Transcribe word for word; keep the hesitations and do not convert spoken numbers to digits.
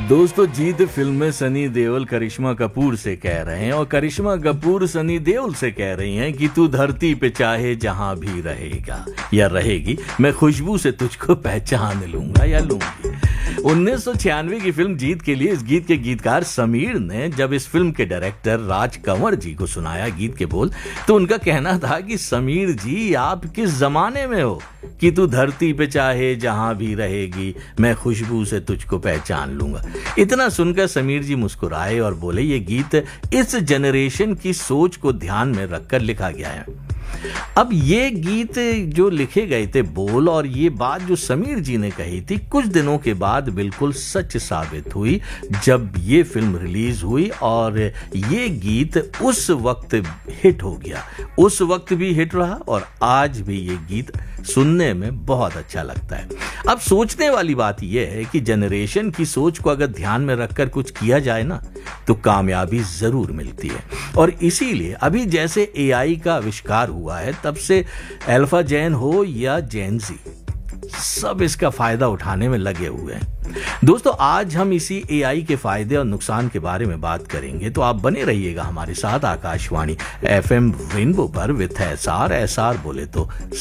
दोस्तों, जीत फिल्म में सनी देओल करिश्मा कपूर से कह रहे हैं और करिश्मा कपूर सनी देओल से कह रही हैं कि तू धरती पे चाहे जहां भी रहेगा या रहेगी, मैं खुशबू से तुझको पहचान लूंगा या लूंगी। उन्नीस सौ छियानवे की फिल्म जीत के लिए इस गीत के गीतकार समीर ने जब इस फिल्म के डायरेक्टर राज कंवर जी को सुनाया गीत के बोल, तो उनका कहना था कि समीर जी, आप किस जमाने में हो कि तू धरती पे चाहे जहां भी रहेगी, मैं खुशबू से तुझको पहचान लूंगा। इतना सुनकर समीर जी मुस्कुराए और बोले, ये गीत इस जनरेशन की सोच को ध्यान में रखकर लिखा गया है। अब ये गीत जो लिखे गए थे बोल और ये बात जो समीर जी ने कही थी, कुछ दिनों के बाद बिल्कुल सच साबित हुई जब ये फिल्म रिलीज हुई और ये गीत उस वक्त हिट हो गया। उस वक्त भी हिट रहा और आज भी ये गीत सुनने में बहुत अच्छा लगता है। अब सोचने वाली बात यह है कि जनरेशन की सोच को अगर ध्यान में रखकर कुछ किया जाए ना, तो कामयाबी जरूर मिलती है। और इसीलिए अभी जैसे एआई का आविष्कार हुआ है, तब से अल्फा जेन हो या जेन जी, सब इसका फायदा उठाने में लगे हुए हैं। दोस्तों, आज हम इसी एआई के फायदे और नुकसान के बारे में बात करेंगे, तो आप बने रहिएगा हमारे साथ आकाशवाणी एफएम रेनबो पर विथ एसआर। एसआर बोले तो